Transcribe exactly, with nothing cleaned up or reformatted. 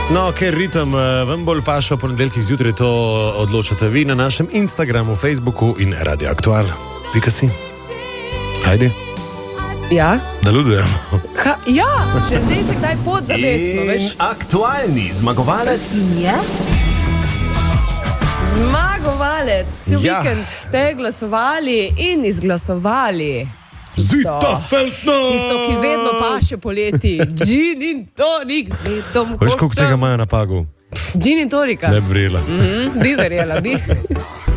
No, ker ritem vam bolj paša v ponedeljkih zjutraj, to odločate vi na našem Instagramu, Facebooku in Radio Aktual. Pika si. Ajde. Ja? Da ludujemo. Ha, ja, še zdaj se kdaj podzavestno, veš? Aktualni zmagovalec je... Zmagovalec. Cel Ja. vikend ste glasovali in izglasovali. Zita Feltner! Tisto, ki vedno paše poleti. Gin in tonik z letom hočem. Veš, koliko tega imajo na pagu? Gin in tonika. Ne bi vrela. Mhm, bi verjela, bi.